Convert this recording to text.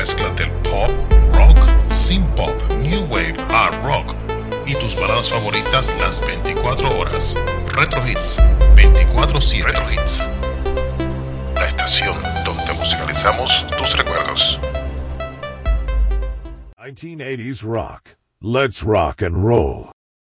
mezcla del pop, rock, synth pop, new wave, art rock y tus baladas favoritas las 24 horas. Retro Hits 24/7. Retro Hits, la estación donde musicalizamos tus recuerdos. 1980s rock. Let's rock and roll.